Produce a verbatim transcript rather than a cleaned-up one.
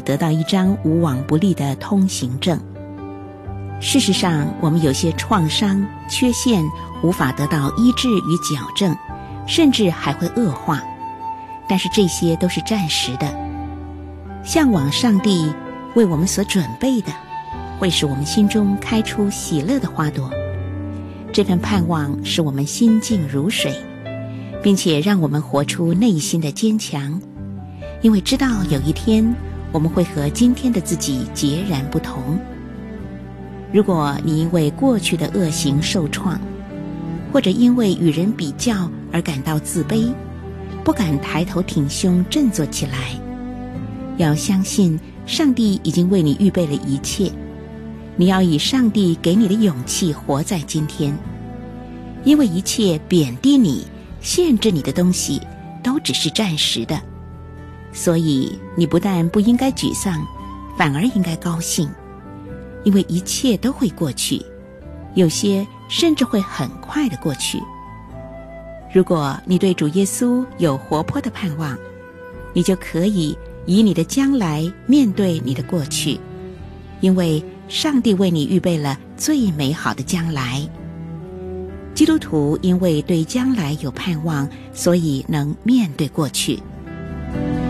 得到一张无往不利的通行证。事实上，我们有些创伤、缺陷无法得到医治与矫正，甚至还会恶化。但是这些都是暂时的。向往上帝为我们所准备的，会使我们心中开出喜乐的花朵。这份盼望使我们心静如水，并且让我们活出内心的坚强，因为知道有一天我们会和今天的自己截然不同。如果你因为过去的恶行受创，或者因为与人比较而感到自卑，不敢抬头挺胸振作起来，要相信上帝已经为你预备了一切。你要以上帝给你的勇气活在今天，因为一切贬低你、限制你的东西都只是暂时的。所以你不但不应该沮丧，反而应该高兴，因为一切都会过去，有些甚至会很快的过去。如果你对主耶稣有活泼的盼望，你就可以以你的将来面对你的过去，因为上帝为你预备了最美好的将来。基督徒因为对将来有盼望，所以能面对过去。